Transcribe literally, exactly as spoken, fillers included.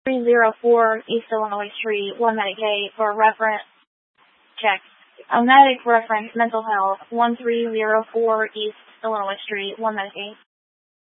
three oh four East Illinois Street, one Medicaid for reference check. Onetic reference mental health, one three oh four East Illinois Street, one Medicaid.